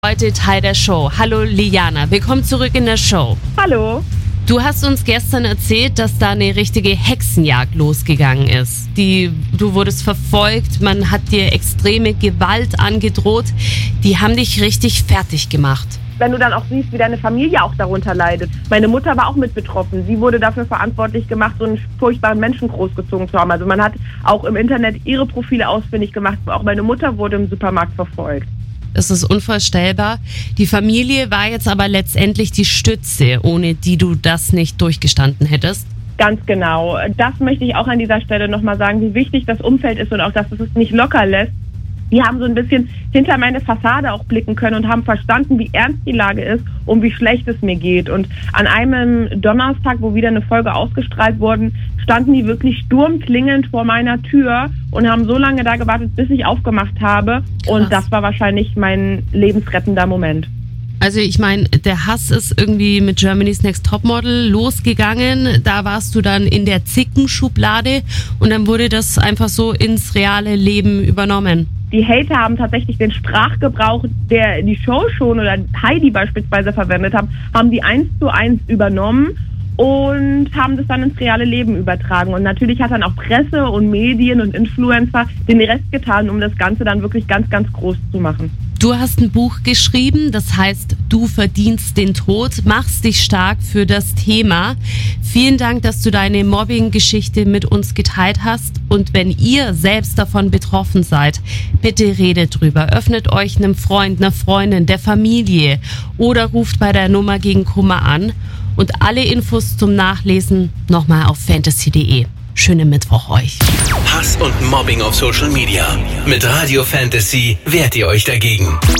Heute Teil der Show. Hallo Liana, willkommen zurück in der Show. Hallo. Du hast uns gestern erzählt, dass da eine richtige Hexenjagd losgegangen ist. Du wurdest verfolgt, man hat dir extreme Gewalt angedroht. Die haben dich richtig fertig gemacht. Wenn du dann auch siehst, wie deine Familie auch darunter leidet. Meine Mutter war auch mit betroffen. Sie wurde dafür verantwortlich gemacht, so einen furchtbaren Menschen großgezogen zu haben. Also man hat auch im Internet ihre Profile ausfindig gemacht. Auch meine Mutter wurde im Supermarkt verfolgt. Das ist unvorstellbar. Die Familie war jetzt aber letztendlich die Stütze, ohne die du das nicht durchgestanden hättest. Ganz genau. Das möchte ich auch an dieser Stelle nochmal sagen, wie wichtig das Umfeld ist und auch, dass es nicht locker lässt. Die haben so ein bisschen hinter meine Fassade auch blicken können und haben verstanden, wie ernst die Lage ist und wie schlecht es mir geht. Und an einem Donnerstag, wo wieder eine Folge ausgestrahlt wurde, standen die wirklich sturmklingend vor meiner Tür und haben so lange da gewartet, bis ich aufgemacht habe. Krass. Und das war wahrscheinlich mein lebensrettender Moment. Also ich meine, der Hass ist irgendwie mit Germany's Next Topmodel losgegangen. Da warst du dann in der Zickenschublade und dann wurde das einfach so ins reale Leben übernommen. Die Hater haben tatsächlich den Sprachgebrauch, der die Show schon oder Heidi beispielsweise verwendet haben die 1:1 übernommen und haben das dann ins reale Leben übertragen. Und natürlich hat dann auch Presse und Medien und Influencer den Rest getan, um das Ganze dann wirklich ganz, ganz groß zu machen. Du hast ein Buch geschrieben, das heißt, du verdienst den Tod, machst dich stark für das Thema. Vielen Dank, dass du deine Mobbing-Geschichte mit uns geteilt hast. Und wenn ihr selbst davon betroffen seid, bitte redet drüber. Öffnet euch einem Freund, einer Freundin, der Familie oder ruft bei der Nummer gegen Kummer an. Und alle Infos zum Nachlesen nochmal auf fantasy.de. Schönen Mittwoch euch. Hass und Mobbing auf Social Media. Mit Radio Fantasy wehrt ihr euch dagegen.